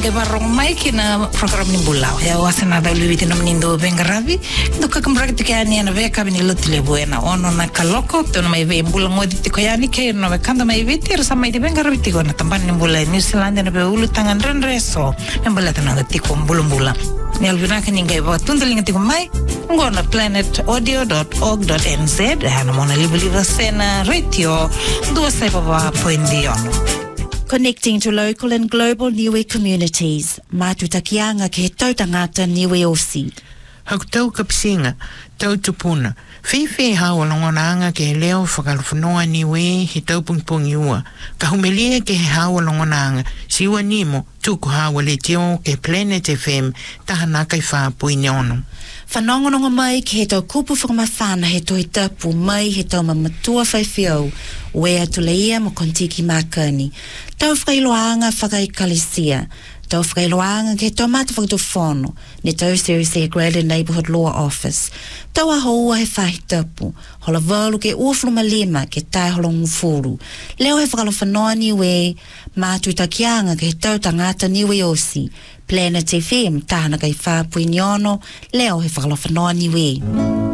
ninge barong mai kina program ni bulau ya wasana da liwiti no mnindo bengarabi do ka kamrak tikani na veka bini lutile buena ono na kaloko to na mai ve bulang odi tikoyani ke no kanda mai viti sa mai de bengarabi tiko na tamban ni bulai New Zealand na be ulu tangan renreso membala tanang tiko bulum-bula ni albina ka ninge ba tundalinga tiko mai ngona planetaudio.org.nz na mona liba sena radio do sai baba poindiano. Connecting to local and global Niue communities. Matutakianga ke tau tangata Niue Osi. Hau tau kapisinga, tau tupuna. Whiwhi hau alongonanga ke leo whakalwhanoa Niue he tau pungpungi ua. Ka humelia ke he hau alongonanga, siwa nimo, tuku hau le tio ke Planet FM, tahanaka I whapui niono. Whanongonongo mai ki he tau kupu whakamawhana he toi tapu mai he tau mamatua whaiwhiau wea tuleia mo kontiki makani. Tau whakailoanga whakaikalisia. Tau whakailoanga ke tau mata whakatofono ne tau Series A Graded Neighbourhood Law Office. Tau ahoua he whahi tapu. Hola walu ke uafluma lima ke tai holongu furu. Leo he whakalowhanoa Niue matutakianga ke he tau tangata Niue Osi. Planet FM tahana kai whapui niono, leo he whakalowhanoa Niue.